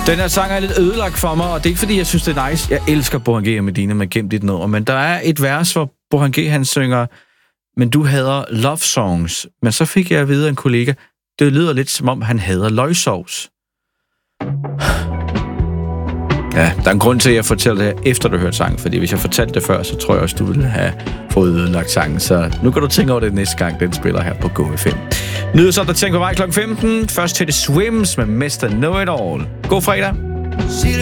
Den her sang er lidt ødelagt for mig, og det er ikke fordi, jeg synes, det er nice. Jeg elsker Burhan G og Medina med Gem dit nummer, men der er et vers, hvor Burhan G, han synger, men du hader love songs. Men så fik jeg at vide af en kollega, det lyder lidt som om, han hader løgsovs. Ja, der er en grund til, at jeg fortæller det her, efter du har hørt sangen, fordi hvis jeg fortalte det før, så tror jeg også, du ville have fået ødelagt sangen. Så nu kan du tænke over det næste gang, den spiller her på GoFM. Nyder så, der tænker på vej kl. 15. Først til The Swims med Mr. Know It All. God fredag.